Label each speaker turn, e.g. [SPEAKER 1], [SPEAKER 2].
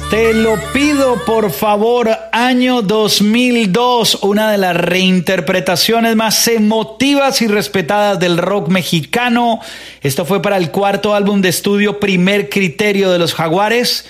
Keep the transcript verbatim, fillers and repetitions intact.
[SPEAKER 1] Te lo pido por favor, año dos mil dos, una de las reinterpretaciones más emotivas y respetadas del rock mexicano. Esto fue para el cuarto álbum de estudio Primer Criterio de los Jaguares.